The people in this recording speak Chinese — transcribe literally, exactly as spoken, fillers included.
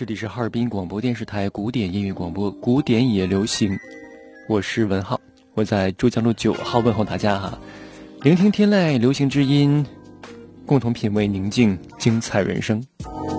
这里是哈尔滨广播电视台古典音乐广播，古典也流行。我是文浩，我在珠江路九号问候大家哈。聆听天籁流行之音，共同品味宁静精彩人生。